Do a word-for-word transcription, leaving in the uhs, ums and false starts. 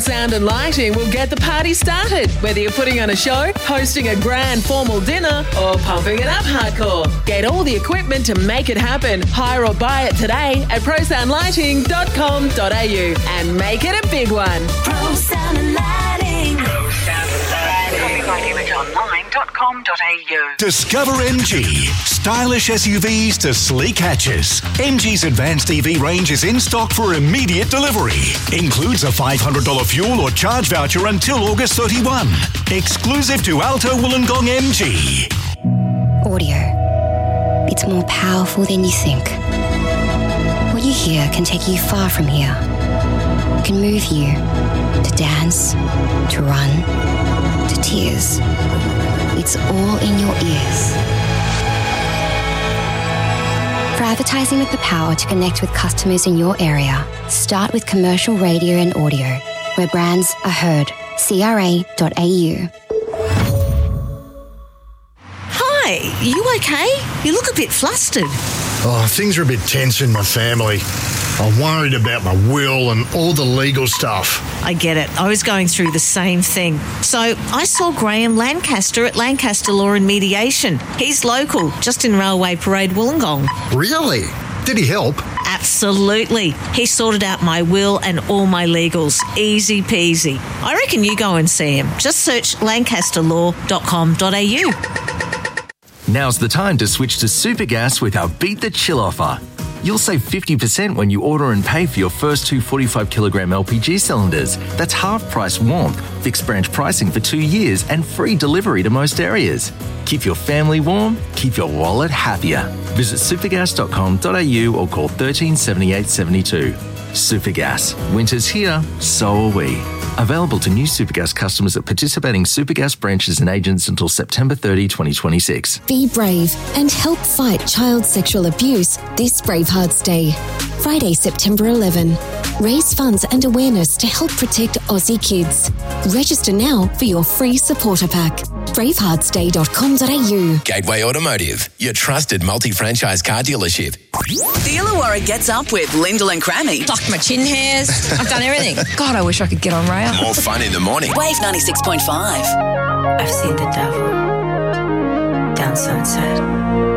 Sound and lighting will get the party started, whether you're putting on a show, hosting a grand formal dinner, or pumping it up hardcore. Get all the equipment to make it happen. Hire or buy it today at pro sound lighting dot com dot a u and make it a big one. Pro Sound and Lighting. Pro Sound and Lighting. image online dot com dot a u. Discover M G. Stylish S U Vs to sleek hatches. M G's advanced E V range is in stock for immediate delivery. Includes a five hundred dollars fuel or charge voucher until August thirty-first. Exclusive to Alto Wollongong M G. Audio. It's more powerful than you think. What you hear can take you far from here. It can move you to dance, to run, to tears. It's all in your ears. For advertising with the power to connect with customers in your area, start with commercial radio and audio, where brands are heard. C R A dot A U. Hi, you okay? You look a bit flustered. Oh, things are a bit tense in my family. I'm worried about my will and all the legal stuff. I get it. I was going through the same thing. So I saw Graham Lancaster at Lancaster Law and Mediation. He's local, just in Railway Parade, Wollongong. Really? Did he help? Absolutely. He sorted out my will and all my legals. Easy peasy. I reckon you go and see him. Just search lancaster law dot com dot a u. Now's the time to switch to Supergas with our Beat the Chill offer. You'll save fifty percent when you order and pay for your first two forty-five kilogram L P G cylinders. That's half price warmth, fixed branch pricing for two years and free delivery to most areas. Keep your family warm, keep your wallet happier. Visit supergas dot com dot a u or call one three seven eight seven two. Supergas. Winter's here, so are we. Available to new Supergas customers at participating Supergas branches and agents until September thirtieth, twenty twenty-six. Be brave and help fight child sexual abuse this Bravehearts Day. Friday, September eleventh. Raise funds and awareness to help protect Aussie kids. Register now for your free supporter pack. bravehearts day dot com dot a u. Gateway Automotive, your trusted multi-franchise car dealership. The Illawarra gets up with Lyndall and Crammy. Plucked my chin hairs. I've done everything. God, I wish I could get on rail. More fun in the morning. Wave ninety-six point five. I've seen the devil down Sunset.